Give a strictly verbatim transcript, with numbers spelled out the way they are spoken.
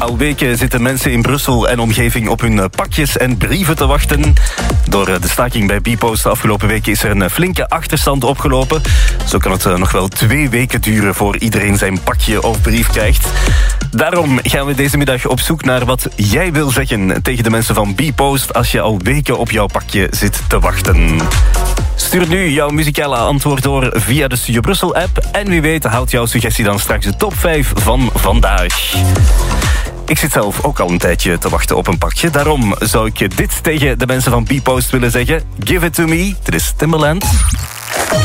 Al weken zitten mensen in Brussel en omgeving op hun pakjes en brieven te wachten. Door de staking bij Bpost de afgelopen weken is er een flinke achterstand opgelopen. Zo kan het nog wel twee weken duren voor iedereen zijn pakje of brief krijgt. Daarom gaan we deze middag op zoek naar wat jij wil zeggen tegen de mensen van Bpost als je al weken op jouw pakje zit te wachten. Stuur nu jouw muzikale antwoord door via de Studio Brussel app. En wie weet houdt jouw suggestie dan straks de top vijf van vandaag. Ik zit zelf ook al een tijdje te wachten op een pakje. Daarom zou ik dit tegen de mensen van Bpost willen zeggen. Give it to me. Dit is Timbaland.